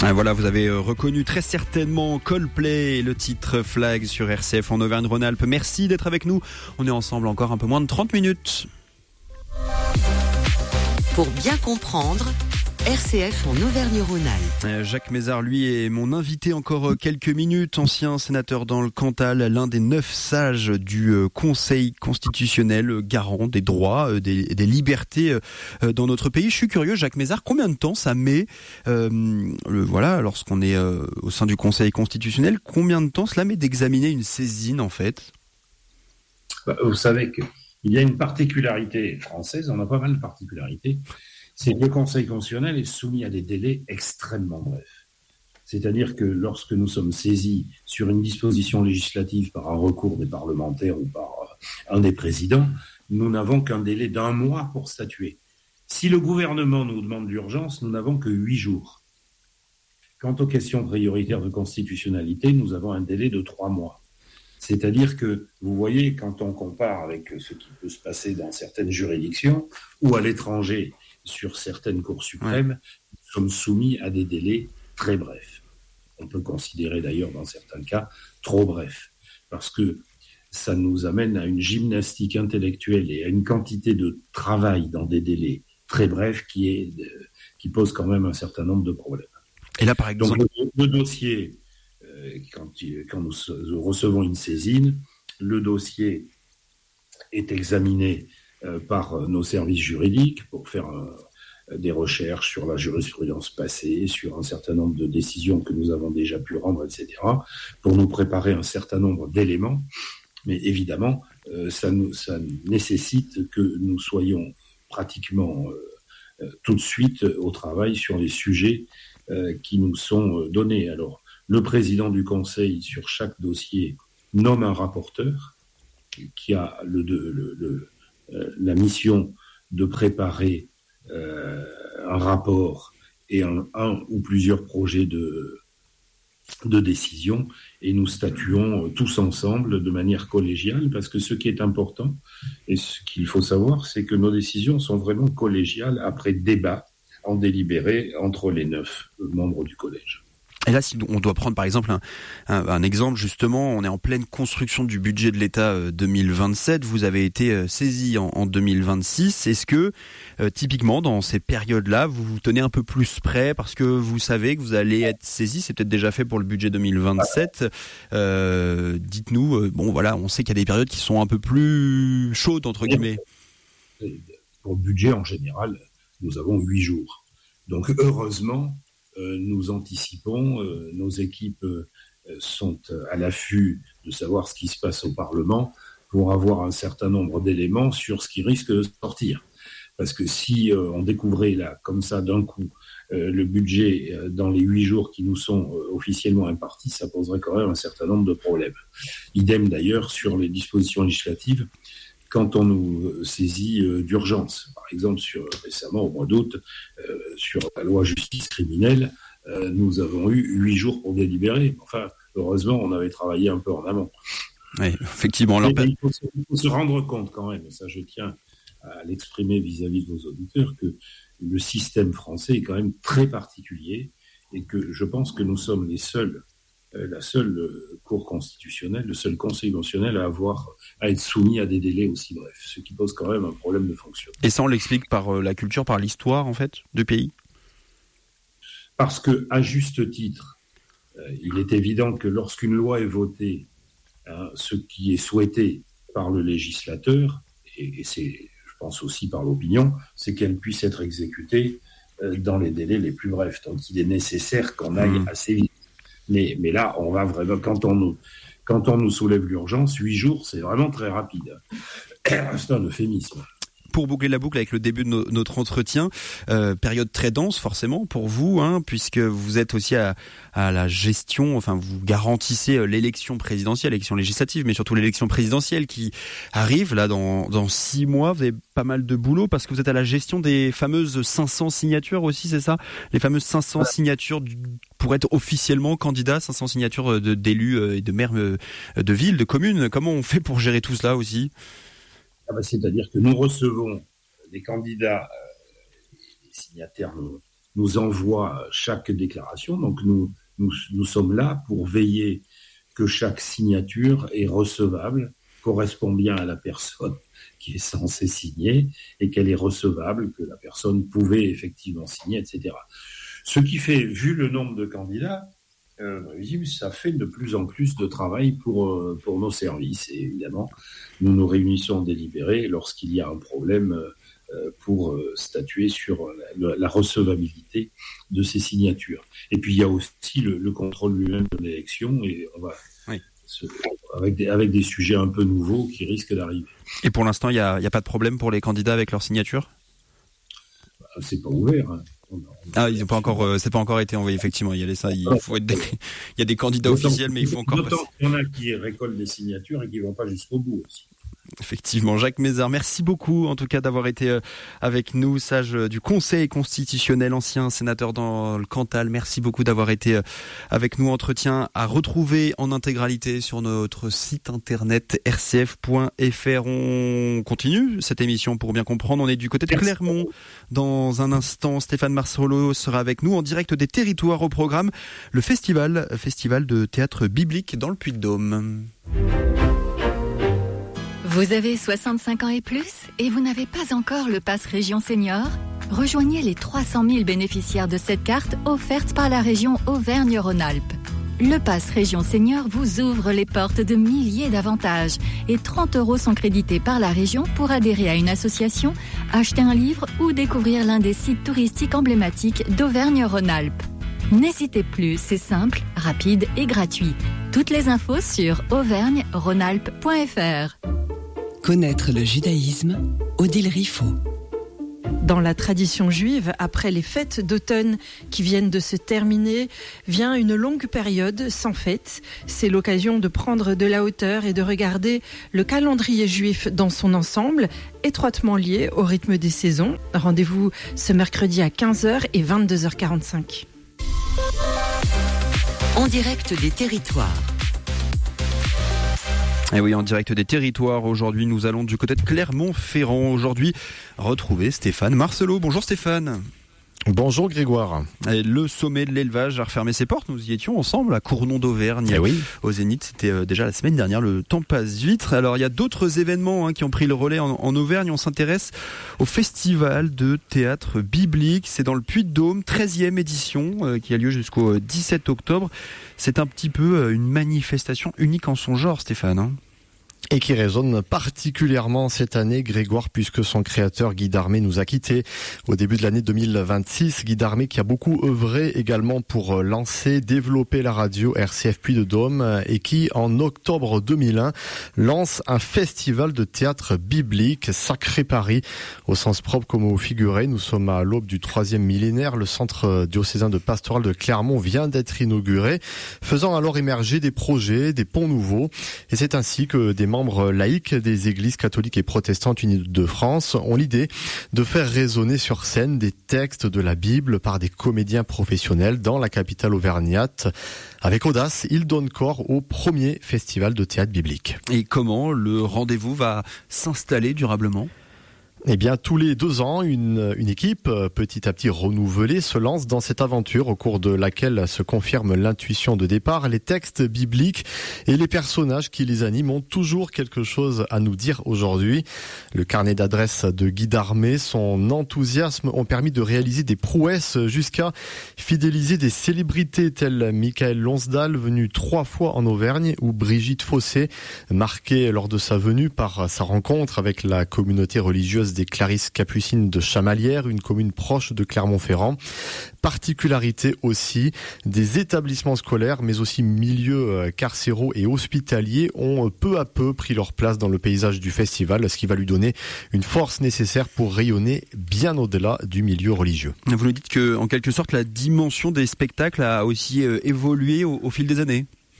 Ah, voilà, vous avez reconnu très certainement Coldplay, le titre Flag sur RCF en Auvergne-Rhône-Alpes. Merci d'être avec nous. On est ensemble encore un peu moins de 30 minutes. Pour bien comprendre, RCF en Auvergne-Rhône-Alpes. Jacques Mézard, lui, est mon invité encore quelques minutes. Ancien sénateur dans le Cantal, l'un des 9 sages du Conseil constitutionnel, garant des droits, des libertés dans notre pays. Je suis curieux, Jacques Mézard, combien de temps ça met, lorsqu'on est au sein du Conseil constitutionnel, combien de temps cela met d'examiner une saisine, en fait ? Vous savez qu'il y a une particularité française, on a pas mal de particularités. C'est que le Conseil constitutionnel est soumis à des délais extrêmement brefs. C'est-à-dire que lorsque nous sommes saisis sur une disposition législative par un recours des parlementaires ou par un des présidents, nous n'avons qu'un délai d'1 mois pour statuer. Si le gouvernement nous demande l'urgence, nous n'avons que 8 jours. Quant aux questions prioritaires de constitutionnalité, nous avons un délai de 3 mois. C'est-à-dire que, vous voyez, quand on compare avec ce qui peut se passer dans certaines juridictions ou à l'étranger, sur certaines cours suprêmes, nous sommes soumis à des délais très brefs. On peut considérer d'ailleurs dans certains cas trop brefs, parce que ça nous amène à une gymnastique intellectuelle et à une quantité de travail dans des délais très brefs qui pose quand même un certain nombre de problèmes. Et là, par exemple, donc le dossier, quand nous recevons une saisine, le dossier est examiné par nos services juridiques pour faire des recherches sur la jurisprudence passée, sur un certain nombre de décisions que nous avons déjà pu rendre, etc., pour nous préparer un certain nombre d'éléments. Mais évidemment, ça nécessite que nous soyons pratiquement tout de suite au travail sur les sujets qui nous sont donnés. Alors, le président du Conseil, sur chaque dossier, nomme un rapporteur qui a la mission de préparer un rapport et un ou plusieurs projets de décision, et nous statuons tous ensemble de manière collégiale, parce que ce qui est important et ce qu'il faut savoir, c'est que nos décisions sont vraiment collégiales après débat en délibéré entre les 9 membres du collège. Et là, si on doit prendre par exemple un exemple, justement, on est en pleine construction du budget de l'État 2027, vous avez été saisi en 2026. Est-ce que, typiquement, dans ces périodes-là, vous vous tenez un peu plus prêt parce que vous savez que vous allez être saisi, c'est peut-être déjà fait pour le budget 2027. Dites-nous, on sait qu'il y a des périodes qui sont un peu plus chaudes, entre guillemets. Pour le budget, en général, nous avons 8 jours. Donc, heureusement, nous anticipons, nos équipes sont à l'affût de savoir ce qui se passe au Parlement pour avoir un certain nombre d'éléments sur ce qui risque de sortir. Parce que si on découvrait là, comme ça, d'un coup, le budget dans les 8 jours qui nous sont officiellement impartis, ça poserait quand même un certain nombre de problèmes. Idem d'ailleurs sur les dispositions législatives, quand on nous saisit d'urgence. Par exemple, récemment, au mois d'août, sur la loi justice criminelle, nous avons eu 8 jours pour délibérer. Enfin, heureusement, on avait travaillé un peu en amont. Oui, effectivement. Il faut se rendre compte quand même, et ça je tiens à l'exprimer vis-à-vis de vos auditeurs, que le système français est quand même très particulier, et que je pense que nous sommes la seule Cour constitutionnelle, le seul Conseil constitutionnel à être soumis à des délais aussi brefs, ce qui pose quand même un problème de fonctionnement. Et ça, on l'explique par la culture, par l'histoire, en fait, du pays ? Parce que, à juste titre, il est évident que lorsqu'une loi est votée, ce qui est souhaité par le législateur, et c'est, je pense aussi par l'opinion, c'est qu'elle puisse être exécutée dans les délais les plus brefs. Donc, il est nécessaire qu'on aille assez vite. Mais là, on va vraiment, quand on nous soulève l'urgence, 8 jours, c'est vraiment très rapide. C'est un euphémisme. Pour boucler la boucle avec le début de notre entretien, période très dense forcément pour vous, puisque vous êtes aussi à la gestion, enfin vous garantissez l'élection présidentielle, l'élection législative, mais surtout l'élection présidentielle qui arrive là dans 6 mois. Vous avez pas mal de boulot parce que vous êtes à la gestion des fameuses 500 signatures aussi, c'est ça ? Les fameuses 500 signatures pour être officiellement candidat, 500 signatures d'élus et de maires de villes, de communes. Comment on fait pour gérer tout cela aussi ? C'est-à-dire que nous recevons des candidats, des signataires nous envoie chaque déclaration. Donc nous sommes là pour veiller que chaque signature est recevable, correspond bien à la personne qui est censée signer et qu'elle est recevable, que la personne pouvait effectivement signer, etc. Ce qui fait, vu le nombre de candidats, ça fait de plus en plus de travail pour nos services. Et évidemment, nous nous réunissons en délibéré lorsqu'il y a un problème pour statuer sur la recevabilité de ces signatures. Et puis, il y a aussi le contrôle lui-même de l'élection, et on va... Oui. Avec des sujets un peu nouveaux qui risquent d'arriver. Et pour l'instant, il n'y a pas de problème pour les candidats avec leur signature ? C'est pas ouvert. Hein. Ils n'ont pas encore, c'est pas encore été envoyé. Effectivement, il y a des candidats officiels, mais il faut encore passer. Il y en a qui récoltent des signatures et qui vont pas jusqu'au bout aussi. Effectivement, Jacques Mézard, merci beaucoup en tout cas d'avoir été avec nous, sage du Conseil constitutionnel, ancien sénateur dans le Cantal. Merci beaucoup d'avoir été avec nous. Entretien à retrouver en intégralité sur notre site internet rcf.fr. On continue cette émission pour bien comprendre. On est du côté de Clermont. Dans un instant, Stéphane Marceau sera avec nous en direct des territoires. Au programme, le festival de théâtre biblique dans le Puy-de-Dôme. Vous avez 65 ans et plus et vous n'avez pas encore le Pass Région Senior ? Rejoignez les 300 000 bénéficiaires de cette carte offerte par la région Auvergne-Rhône-Alpes. Le Pass Région Senior vous ouvre les portes de milliers d'avantages et 30 € sont crédités par la région pour adhérer à une association, acheter un livre ou découvrir l'un des sites touristiques emblématiques d'Auvergne-Rhône-Alpes. N'hésitez plus, c'est simple, rapide et gratuit. Toutes les infos sur auvergne-rhône-alpes.fr. Connaître le judaïsme, Odile Riffaut. Dans la tradition juive, après les fêtes d'automne qui viennent de se terminer, vient une longue période sans fête. C'est l'occasion de prendre de la hauteur et de regarder le calendrier juif dans son ensemble, étroitement lié au rythme des saisons. Rendez-vous ce mercredi à 15h et 22h45. En direct des territoires. Et oui, en direct des territoires, aujourd'hui nous allons du côté de Clermont-Ferrand. Aujourd'hui, retrouver Stéphane Marceau. Bonjour Stéphane. Bonjour Grégoire. Et le sommet de l'élevage a refermé ses portes. Nous y étions ensemble à Cournon d'Auvergne. Au Zénith, c'était déjà la semaine dernière. Le temps passe vite. Alors il y a d'autres événements qui ont pris le relais en Auvergne. On s'intéresse au festival de théâtre biblique. C'est dans le Puy-de-Dôme, 13e édition qui a lieu jusqu'au 17 octobre. C'est un petit peu une manifestation unique en son genre, Stéphane. Et qui résonne particulièrement cette année, Grégoire, puisque son créateur Guy Darmé nous a quittés au début de l'année 2026. Guy Darmé qui a beaucoup œuvré également pour lancer, développer la radio RCF Puy-de-Dôme et qui, en octobre 2001, lance un festival de théâtre biblique, Sacré Paris, au sens propre comme au figuré. Nous sommes à l'aube du 3e millénaire. Le centre diocésain de pastoral de Clermont vient d'être inauguré, faisant alors émerger des projets, des ponts nouveaux. Et c'est ainsi que des membres laïcs des églises catholiques et protestantes unies de France ont l'idée de faire résonner sur scène des textes de la Bible par des comédiens professionnels dans la capitale auvergnate. Avec audace, ils donnent corps au premier festival de théâtre biblique. Et comment le rendez-vous va s'installer durablement ? Eh bien, tous les 2 ans, une équipe petit à petit renouvelée se lance dans cette aventure au cours de laquelle se confirme l'intuition de départ. Les textes bibliques et les personnages qui les animent ont toujours quelque chose à nous dire aujourd'hui. Le carnet d'adresses de Guy Darmé, son enthousiasme ont permis de réaliser des prouesses jusqu'à fidéliser des célébrités telles Michael Lonsdal, venu 3 fois en Auvergne, ou Brigitte Fossé, marquée lors de sa venue par sa rencontre avec la communauté religieuse des Clarisses Capucines de Chamalières, une commune proche de Clermont-Ferrand. Particularité aussi, des établissements scolaires, mais aussi milieux carcéraux et hospitaliers ont peu à peu pris leur place dans le paysage du festival, ce qui va lui donner une force nécessaire pour rayonner bien au-delà du milieu religieux. Vous nous dites que, en quelque sorte, la dimension des spectacles a aussi évolué au fil des années.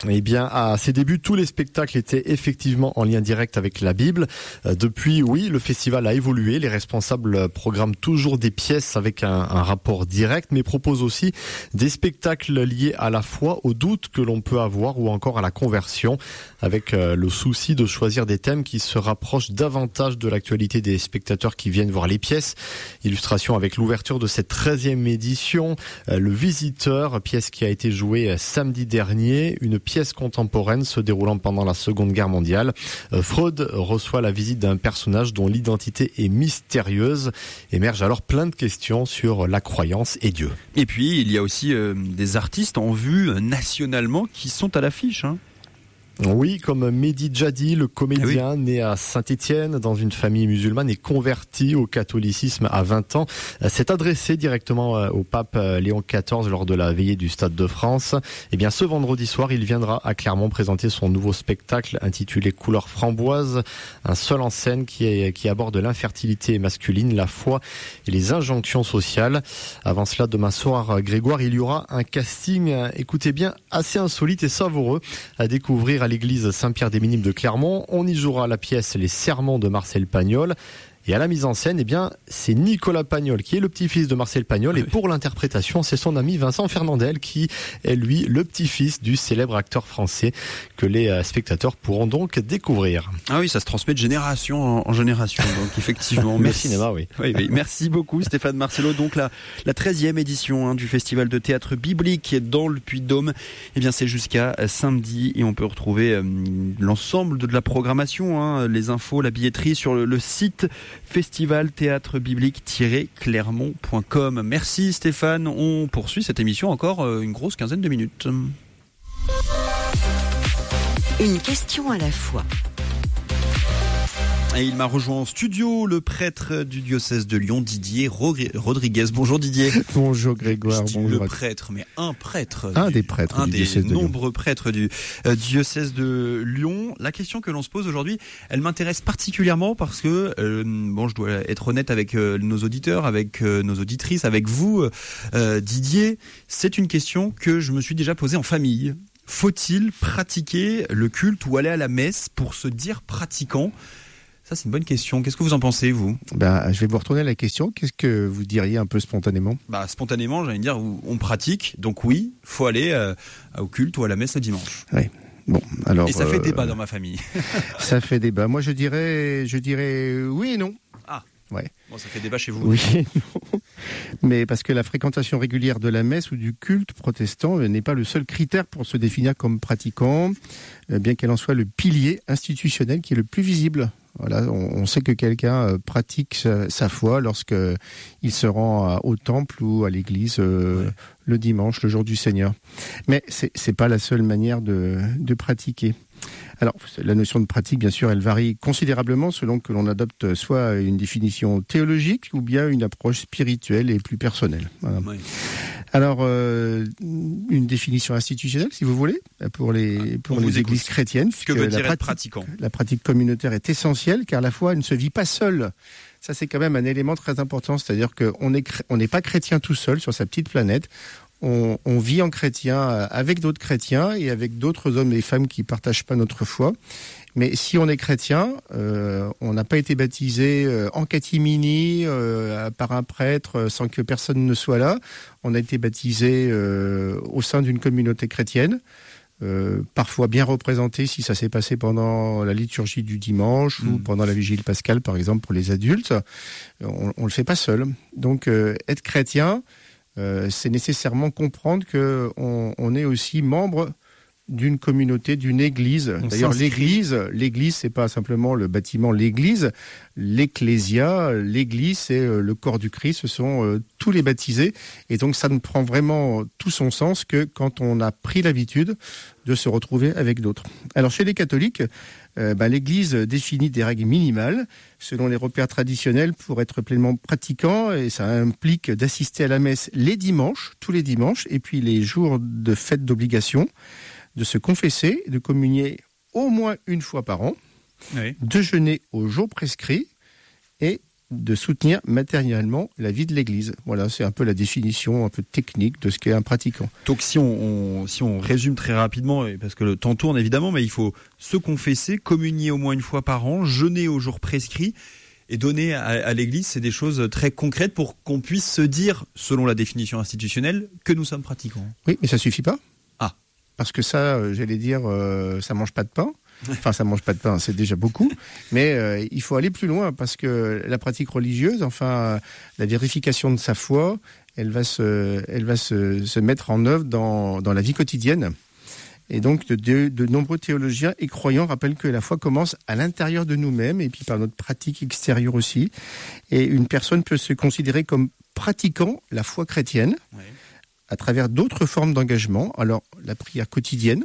Eh bien, à ses débuts, tous les spectacles étaient effectivement en lien direct avec la Bible. Depuis, oui, le festival a évolué. Les responsables programment toujours des pièces avec un rapport direct, mais proposent aussi des spectacles liés à la foi, aux doutes que l'on peut avoir ou encore à la conversion, avec le souci de choisir des thèmes qui se rapprochent davantage de l'actualité des spectateurs qui viennent voir les pièces. Illustration avec l'ouverture de cette 13e édition, Le Visiteur, pièce qui a été jouée samedi dernier, une pièce contemporaine se déroulant pendant la Seconde Guerre mondiale. Freud reçoit la visite d'un personnage dont l'identité est mystérieuse. Émergent alors plein de questions sur la croyance et Dieu. Et puis, il y a aussi des artistes en vue nationalement qui sont à l'affiche, hein. Oui, comme Mehdi Djadi, le comédien né à Saint-Étienne dans une famille musulmane et converti au catholicisme à 20 ans, s'est adressé directement au pape Léon XIV lors de la veillée du Stade de France. Eh bien, ce vendredi soir, il viendra à Clermont présenter son nouveau spectacle intitulé Couleur framboise, un seul en scène qui aborde l'infertilité masculine, la foi et les injonctions sociales. Avant cela, demain soir, Grégoire, il y aura un casting, écoutez bien, assez insolite et savoureux à découvrir à l'église Saint-Pierre-des-Minimes de Clermont. On y jouera la pièce Les Sermons de Marcel Pagnol. Et à la mise en scène, eh bien, c'est Nicolas Pagnol qui est le petit-fils de Marcel Pagnol. Et pour l'interprétation, c'est son ami Vincent Fernandel qui est, lui, le petit-fils du célèbre acteur français que les spectateurs pourront donc découvrir. Ah oui, ça se transmet de génération en génération. Donc effectivement, merci. Le cinéma, oui. Oui. Merci beaucoup Stéphane Marcello. Donc la 13e édition du Festival de théâtre biblique dans le Puy-de-Dôme, eh bien c'est jusqu'à samedi et on peut retrouver l'ensemble de la programmation, les infos, la billetterie sur le site festival-théâtre-biblique-clermont.com. Merci Stéphane, on poursuit cette émission encore une grosse quinzaine de minutes. Une question à la fois. Et il m'a rejoint en studio, le prêtre du diocèse de Lyon, Didier Rodriguez. Bonjour Didier. Bonjour Grégoire. Bonjour. Le prêtre, mais un prêtre. Un des prêtres du diocèse de Lyon. Nombreux prêtres du diocèse de Lyon. La question que l'on se pose aujourd'hui, elle m'intéresse particulièrement parce que, je dois être honnête avec nos auditeurs, avec nos auditrices, avec vous, Didier. C'est une question que je me suis déjà posée en famille. Faut-il pratiquer le culte ou aller à la messe pour se dire pratiquant ? Ça, c'est une bonne question. Qu'est-ce que vous en pensez, vous ? Je vais vous retourner la question. Qu'est-ce que vous diriez un peu spontanément ? Spontanément, j'allais dire, on pratique. Donc oui, il faut aller au culte ou à la messe le dimanche. Oui. Bon, alors. Et ça fait débat dans ma famille. Ça fait débat. Moi, je dirais oui et non. Ah. Ouais. Bon, ça fait débat chez vous. Oui, non. Mais parce que la fréquentation régulière de la messe ou du culte protestant n'est pas le seul critère pour se définir comme pratiquant, bien qu'elle en soit le pilier institutionnel qui est le plus visible. Voilà, on sait que quelqu'un pratique sa foi lorsque il se rend au temple ou à l'église le dimanche, le jour du Seigneur. Mais c'est pas la seule manière de pratiquer. Alors, la notion de pratique, bien sûr, elle varie considérablement selon que l'on adopte soit une définition théologique ou bien une approche spirituelle et plus personnelle. Voilà. Oui. Alors, une définition institutionnelle, si vous voulez, pour les églises chrétiennes. Ce que veut dire être pratiquant. La pratique communautaire est essentielle car la foi ne se vit pas seule. Ça, c'est quand même un élément très important. C'est-à-dire qu'on n'est pas chrétien tout seul sur sa petite planète. On vit en chrétien avec d'autres chrétiens et avec d'autres hommes et femmes qui partagent pas notre foi. Mais si on est chrétien, on n'a pas été baptisé en catimini par un prêtre sans que personne ne soit là. On a été baptisé au sein d'une communauté chrétienne, parfois bien représentée si ça s'est passé pendant la liturgie du dimanche ou pendant la vigile pascale, par exemple, pour les adultes. On le fait pas seul. Donc, être chrétien, c'est nécessairement comprendre qu'on est aussi membre d'une communauté, d'une église. D'ailleurs, l'église, c'est pas simplement le bâtiment, l'église. L'ecclésia, l'église, c'est le corps du Christ, ce sont tous les baptisés. Et donc, ça ne prend vraiment tout son sens que quand on a pris l'habitude de se retrouver avec d'autres. Alors, chez les catholiques, l'église définit des règles minimales selon les repères traditionnels pour être pleinement pratiquant. Et ça implique d'assister à la messe les dimanches, tous les dimanches, et puis les jours de fête d'obligation, de se confesser, de communier au moins une fois par an, oui, de jeûner au jour prescrit et de soutenir matériellement la vie de l'Église. Voilà, c'est un peu la définition un peu technique de ce qu'est un pratiquant. Donc si on résume très rapidement, parce que le temps tourne évidemment, mais il faut se confesser, communier au moins une fois par an, jeûner aux jours prescrits et donner à l'Église. C'est des choses très concrètes pour qu'on puisse se dire, selon la définition institutionnelle, que nous sommes pratiquants. Oui, mais ça suffit pas. Ah. Parce que ça, j'allais dire, ça mange pas de pain. Enfin, ça mange pas de pain, c'est déjà beaucoup. Mais il faut aller plus loin parce que la pratique religieuse, enfin, la vérification de sa foi, elle va se mettre en œuvre dans la vie quotidienne. Et donc, de nombreux théologiens et croyants rappellent que la foi commence à l'intérieur de nous-mêmes et puis par notre pratique extérieure aussi. Et une personne peut se considérer comme pratiquant la foi chrétienne à travers d'autres formes d'engagement. Alors, la prière quotidienne,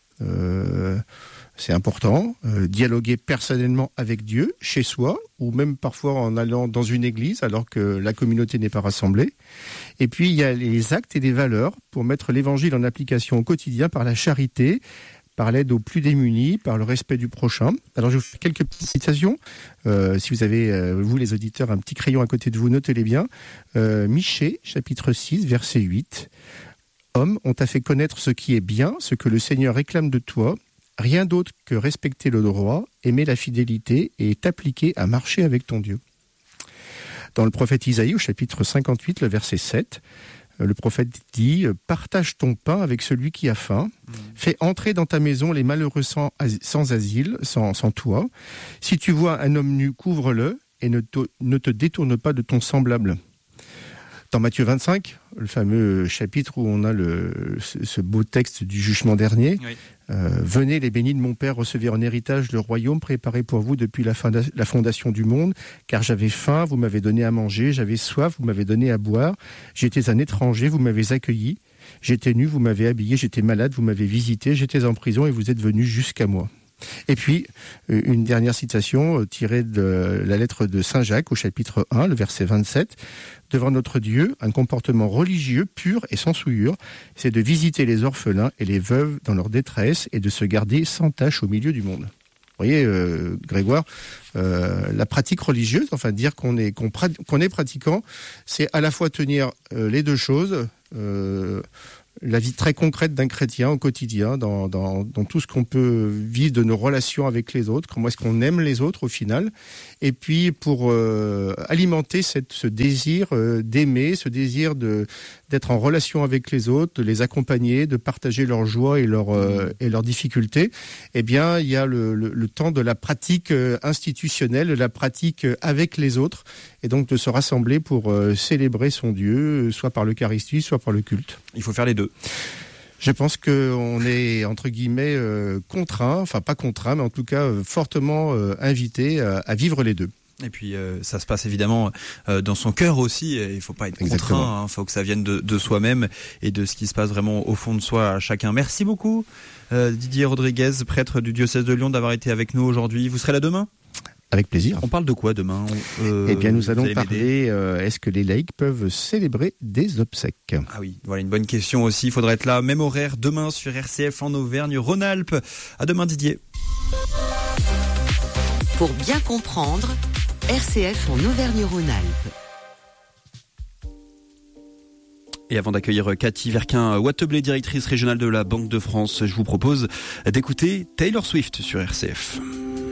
c'est important, dialoguer personnellement avec Dieu, chez soi, ou même parfois en allant dans une église alors que la communauté n'est pas rassemblée. Et puis il y a les actes et les valeurs pour mettre l'évangile en application au quotidien par la charité, par l'aide aux plus démunis, par le respect du prochain. Alors je vais vous faire quelques petites citations. Si vous avez, vous les auditeurs, un petit crayon à côté de vous, notez-les bien. Michée, chapitre 6, verset 8. « Homme, on t'a fait connaître ce qui est bien, ce que le Seigneur réclame de toi. Rien d'autre que respecter le droit, aimer la fidélité et t'appliquer à marcher avec ton Dieu. » Dans le prophète Isaïe, au chapitre 58, le verset 7, le prophète dit « Partage ton pain avec celui qui a faim. Fais entrer dans ta maison les malheureux sans asile, sans toi. Si tu vois un homme nu, couvre-le et ne te détourne pas de ton semblable. » Dans Matthieu 25, le fameux chapitre où on a ce beau texte du jugement dernier, oui. Venez les bénis de mon Père, recevez en héritage le royaume préparé pour vous depuis la fondation du monde, car j'avais faim, vous m'avez donné à manger, j'avais soif, vous m'avez donné à boire, j'étais un étranger, vous m'avez accueilli, j'étais nu, vous m'avez habillé, j'étais malade, vous m'avez visité, j'étais en prison et vous êtes venus jusqu'à moi. Et puis, une dernière citation tirée de la lettre de Saint Jacques au chapitre 1, le verset 27. « Devant notre Dieu, un comportement religieux pur et sans souillure, c'est de visiter les orphelins et les veuves dans leur détresse et de se garder sans tache au milieu du monde. » Vous voyez, Grégoire, la pratique religieuse, enfin dire qu'on est pratiquant, c'est à la fois tenir les deux choses, la vie très concrète d'un chrétien au quotidien, dans tout ce qu'on peut vivre de nos relations avec les autres, comment est-ce qu'on aime les autres au final, et puis pour alimenter ce désir d'aimer, ce désir d'être en relation avec les autres, de les accompagner, de partager leurs joies et leurs difficultés, eh bien il y a le temps de la pratique institutionnelle, de la pratique avec les autres, et donc de se rassembler pour célébrer son Dieu, soit par l'Eucharistie, soit par le culte. Il faut faire les deux. Je pense qu'on est, entre guillemets, contraint, enfin pas contraint, mais en tout cas fortement invité à vivre les deux. Et puis ça se passe évidemment dans son cœur aussi, il ne faut pas être contraint, il faut que ça vienne de soi-même et de ce qui se passe vraiment au fond de soi à chacun. Merci beaucoup Didier Rodriguez, prêtre du diocèse de Lyon, d'avoir été avec nous aujourd'hui. Vous serez là demain ? Avec plaisir. On parle de quoi demain ? Eh bien, nous allons parler, est-ce que les laïcs peuvent célébrer des obsèques ? Ah oui, voilà une bonne question aussi. Il faudra être là, même horaire, demain sur RCF en Auvergne-Rhône-Alpes. À demain Didier. Pour bien comprendre, RCF en Auvergne-Rhône-Alpes. Et avant d'accueillir Cathy Verquin-Watteblé, directrice régionale de la Banque de France, je vous propose d'écouter Taylor Swift sur RCF.